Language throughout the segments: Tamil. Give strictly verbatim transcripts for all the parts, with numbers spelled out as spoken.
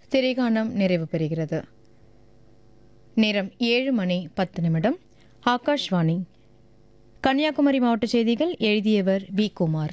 திரைகாணம் நிறைவு பெறுகிறது. நேரம் ஏழு மணி பத்து நிமிடம். ஆகாஷ்வாணி கன்னியாகுமரி மாவட்ட செய்திகள். எழுதியவர் வி குமார்.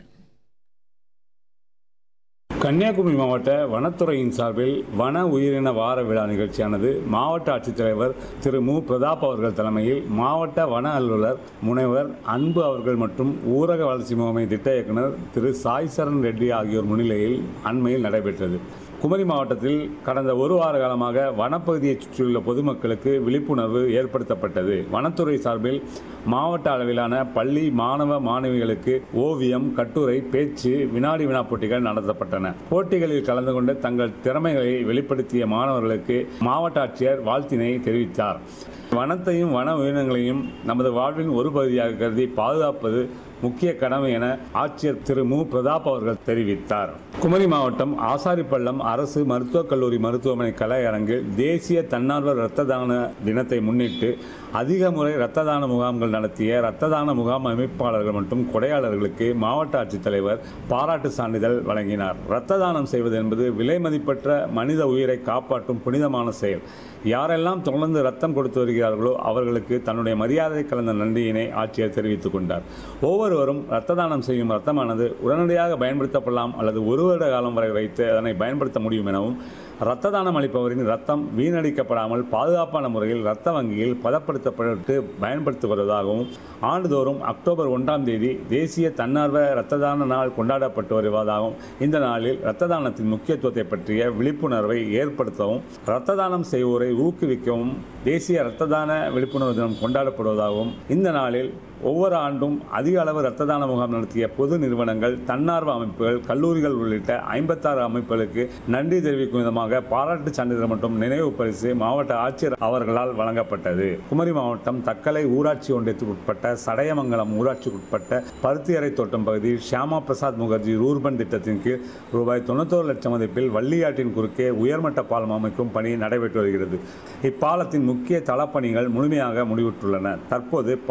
கன்னியாகுமரி மாவட்ட வனத்துறையின் சார்பில் வன உயிரின வார விழா நிகழ்ச்சியானது மாவட்ட ஆட்சித்தலைவர் திரு மு பிரதாப் அவர்கள் தலைமையில் மாவட்ட வன அலுவலர் முனைவர் அன்பு அவர்கள் மற்றும் ஊரக வளர்ச்சி முகமை திட்ட இயக்குனர் திரு சாய் சரண் ரெட்டி ஆகியோர் முன்னிலையில் அண்மையில் நடைபெற்றது. குமரி மாவட்டத்தில் கடந்த ஒரு வார காலமாக வனப்பகுதியை சுற்றியுள்ள பொதுமக்களுக்கு விழிப்புணர்வு ஏற்படுத்தப்பட்டது. வனத்துறை சார்பில் மாவட்ட அளவிலான பள்ளி மாணவ மாணவிகளுக்கு ஓவியம், கட்டுரை, பேச்சு, வினாடி வினா போட்டிகள் நடத்தப்பட்டன. போட்டிகளில் கலந்து கொண்டு தங்கள் திறமைகளை வெளிப்படுத்திய மாணவர்களுக்கு மாவட்ட ஆட்சியர் வாழ்த்தினை தெரிவித்தார். வனத்தையும் வன உயிரினங்களையும் நமது வாழ்வின் ஒரு பகுதியாக கருதி பாதுகாப்பது முக்கிய கடமை என ஆட்சியர் திரு மு பிரதாப் அவர்கள் தெரிவித்தார். குமரி மாவட்டம் ஆசாரிப்பள்ளம் அரசு மருத்துவக் கல்லூரி மருத்துவமனை கலையரங்கில் தேசிய தன்னார்வ இரத்த தான தினத்தை முன்னிட்டு அதிக முறை இரத்த தான முகாம்கள் நடத்திய இரத்த தான முகாம் அமைப்பாளர்கள் மற்றும் கொடையாளர்களுக்கு மாவட்ட ஆட்சித்தலைவர் பாராட்டு சான்றிதழ் வழங்கினார். இரத்த தானம் செய்வது என்பது விலை மதிப்பற்ற மனித உயிரை காப்பாற்றும் புனிதமான செயல். யாரெல்லாம் தொடர்ந்து ரத்தம் கொடுத்து வருகிறார்களோ அவர்களுக்கு தன்னுடைய மரியாதை கலந்த நன்றியினை ஆட்சியர் தெரிவித்துக் கொண்டார். ஒவ்வொருவரும் இரத்த தானம் செய்யும் ரத்தமானது உடனடியாக பயன்படுத்தப்படலாம் அல்லது ஒரு வருட காலம் வரை வைத்து அதனை பயன்படுத்த முடியும் எனவும், இரத்த தானம் அளிப்பவரின் ரத்தம் வீணடிக்கப்படாமல் பாதுகாப்பான முறையில் இரத்த வங்கியில் பதப்படுத்தப்பட்டு பயன்படுத்தி வருவதாகவும், ஆண்டுதோறும் அக்டோபர் ஒன்றாம் தேதி தேசிய தன்னார்வ இரத்த தான நாள் கொண்டாடப்பட்டு வருவதாகவும், இந்த நாளில் இரத்த தானத்தின் முக்கியத்துவத்தை பற்றிய விழிப்புணர்வை ஏற்படுத்தவும், இரத்த தானம் செய்வோரை ஊக்குவிக்கவும் தேசிய இரத்த தான விழிப்புணர்வு தினம் கொண்டாடப்படுவதாகவும், இந்த நாளில் ஒவ்வொரு ஆண்டும் அதிக அளவு இரத்த தான முகாம் நடத்திய பொது நிறுவனங்கள், தன்னார்வ அமைப்புகள், கல்லூரிகள் உள்ளிட்ட ஐம்பத்தாறு அமைப்புகளுக்கு நன்றி தெரிவிக்கும் விதமாக பாராட்டு சான்றிதழ் மற்றும் நினைவு பரிசு மாவட்ட ஆட்சியர் அவர்களால் வழங்கப்பட்டது. குமரி மாவட்டம் தக்கலை ஊராட்சி ஒன்றியத்துக்கு உட்பட்ட சடையமங்கலம் ஊராட்சிக்கு உட்பட்ட பருத்தியறை தோட்டம் பகுதியில் ஷியாமா பிரசாத் முகர்ஜி ரூர்பன் திட்டத்தின் கீழ் ரூபாய் தொண்ணூத்தோரு லட்சம் மதிப்பில் வள்ளியாற்றின் குறுக்கே உயர்மட்ட பாலம் அமைக்கும் பணி நடைபெற்று வருகிறது. இப்பாலத்தின் முக்கிய தளப்பணிகள் முழுமையாக முடிவுற்றுள்ளன. தற்போது